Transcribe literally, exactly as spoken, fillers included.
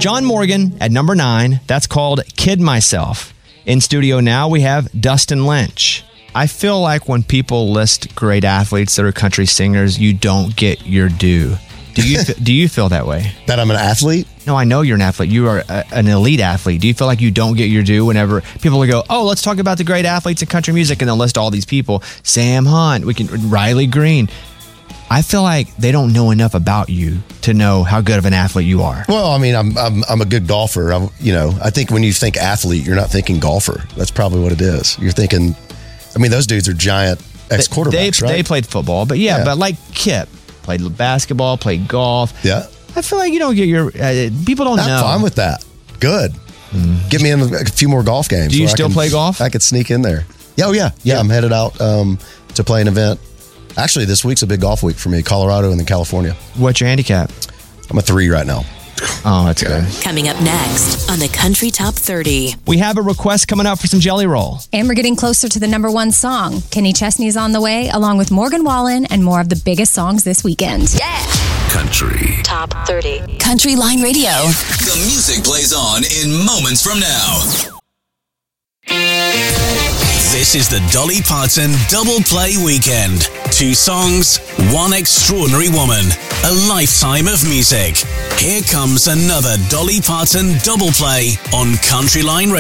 John Morgan at number nine. That's called Kid Myself. In studio now, we have Dustin Lynch. I feel like when people list great athletes that are country singers, you don't get your due. Do you do you feel that way? That I'm an athlete? No, I know you're an athlete. You are a, an elite athlete. Do you feel like you don't get your due whenever people will go, oh, let's talk about the great athletes in country music, and they'll list all these people. Sam Hunt, we can Riley Green. I feel like they don't know enough about you to know how good of an athlete you are. Well, I mean, I'm I'm I'm a good golfer. I'm, you know, I think when you think athlete, you're not thinking golfer. That's probably what it is. You're thinking, I mean, those dudes are giant ex-quarterbacks, they, right? They played football, but yeah, Yeah. but like Kip, played basketball, played golf. Yeah. I feel like you don't get your, uh, people don't I'm know. fine with that. Good. Mm. Get me in a few more golf games. Do you where I still can- play golf? I could sneak in there. Yeah, oh yeah. Yeah, Yeah. I'm headed out um, to play an event. Actually, this week's a big golf week for me, Colorado and then California. What's your handicap? I'm a three right now. Oh, that's good. Coming up next on the Country Top thirty. We have a request coming up for some Jelly Roll. And we're getting closer to the number one song. Kenny Chesney's on the way, along with Morgan Wallen and more of the biggest songs this weekend. Yeah. Country Top thirty. Country Line Radio. The music plays on in moments from now. This is the Dolly Parton Double Play Weekend. Two songs, one extraordinary woman, a lifetime of music. Here comes another Dolly Parton Double Play on Country Line Radio.